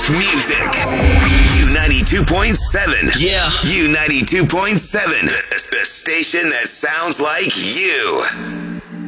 Music. U92.7. Yeah. U92.7. The station that sounds like you.